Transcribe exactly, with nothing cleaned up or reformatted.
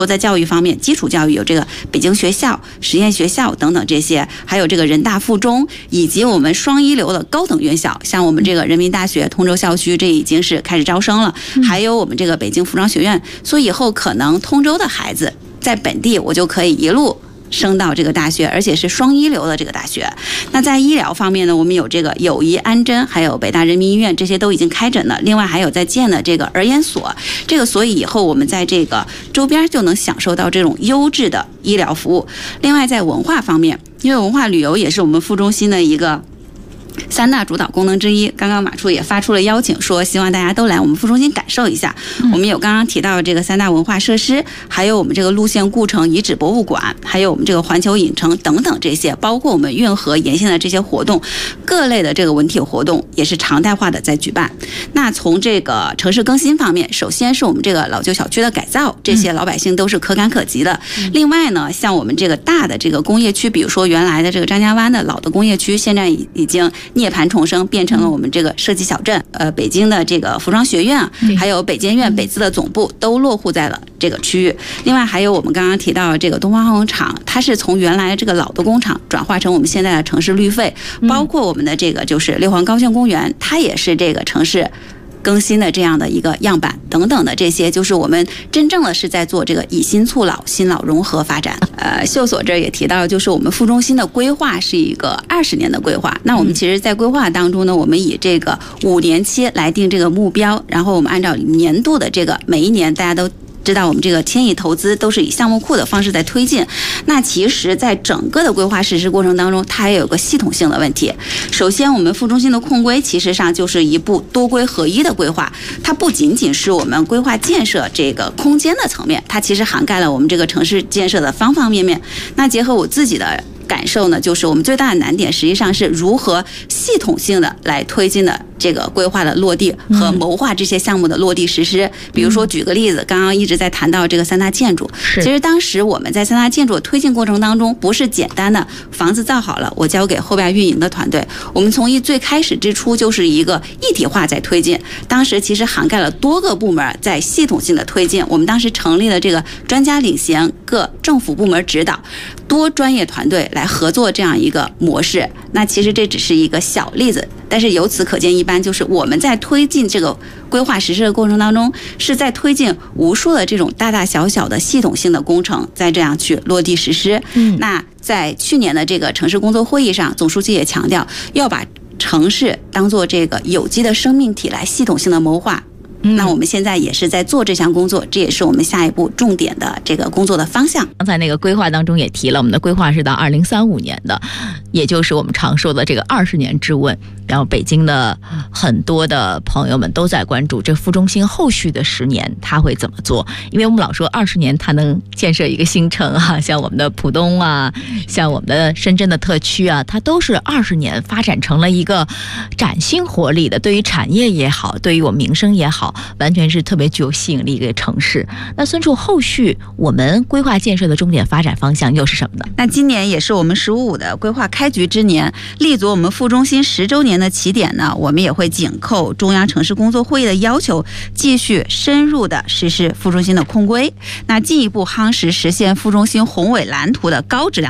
在教育方面，基础教育有这个北京学校、实验学校等等这些，还有这个人大附中，以及我们双一流的高等院校，像我们这个人民大学通州校区，这已经是开始招生了，还有我们这个北京服装学院，所以以后可能通州的孩子在本地，我就可以一路升到这个大学，而且是双一流的这个大学。那在医疗方面呢，我们有这个友谊安贞，还有北大人民医院，这些都已经开诊了。另外还有在建的这个儿研所，这个所以以后我们在这个周边就能享受到这种优质的医疗服务。另外在文化方面，因为文化旅游也是我们副中心的一个三大主导功能之一，刚刚马处也发出了邀请，说希望大家都来我们副中心感受一下。我们有刚刚提到这个三大文化设施，还有我们这个路线故城遗址博物馆，还有我们这个环球影城等等这些，包括我们运河沿线的这些活动，各类的这个文体活动也是常态化的在举办。那从这个城市更新方面，首先是我们这个老旧小区的改造，这些老百姓都是可感可及的。另外呢，像我们这个大的这个工业区，比如说原来的这个张家湾的老的工业区，现在已已经涅槃重生，变成了我们这个设计小镇。呃，北京的这个服装学院，还有北监院、北自的总部都落户在了这个区域。另外还有我们刚刚提到这个东方化工厂，它是从原来这个老的工厂转化成我们现在的城市绿肺，包括我们的这个就是六环高校公园，它也是这个城市更新的这样的一个样板等等的，这些就是我们真正的是在做这个以新促老、新老融合发展。呃，秀所这也提到，就是我们副中心的规划是一个二十年的规划。那我们其实在规划当中呢，我们以这个五年期来定这个目标，然后我们按照年度的这个每一年大家都知道我们这个千亿投资都是以项目库的方式在推进。那其实在整个的规划实施过程当中，它也有个系统性的问题。首先我们副中心的控规其实上就是一部多规合一的规划，它不仅仅是我们规划建设这个空间的层面，它其实涵盖了我们这个城市建设的方方面面。那结合我自己的感受呢，就是我们最大的难点实际上是如何系统性的来推进的这个规划的落地和谋划这些项目的落地实施。比如说举个例子，刚刚一直在谈到这个三大建筑，其实当时我们在三大建筑推进过程当中，不是简单的房子造好了我交给后边运营的团队，我们从一最开始之初就是一个一体化在推进，当时其实涵盖了多个部门在系统性的推进。我们当时成立了这个专家领衔，各政府部门指导，多专业团队来合作这样一个模式。那其实这只是一个小例子，但是由此可见一斑，就是我们在推进这个规划实施的过程当中，是在推进无数的这种大大小小的系统性的工程，在这样去落地实施。嗯，那在去年的这个城市工作会议上，总书记也强调要把城市当作这个有机的生命体来系统性的谋划。那我们现在也是在做这项工作，这也是我们下一步重点的这个工作的方向。 刚才那个规划当中也提了，我们的规划是到二零三五年的，也就是我们常说的这个二十年之问。然后北京的很多的朋友们都在关注这副中心后续的十年它会怎么做，因为我们老说二十年它能建设一个新城啊，像我们的浦东啊，像我们的深圳的特区啊，它都是二十年发展成了一个崭新活力的，对于产业也好，对于我们民生也好，完全是特别具有吸引力的一个城市。那孙处，后续我们规划建设的重点发展方向又是什么呢？ 那今年也是我们十五五的规划开局之年，立足我们副中心十周年的起点呢，我们也会紧扣中央城市工作会议的要求，继续深入的实施副中心的控规，那进一步夯实实现副中心宏伟蓝图的高质量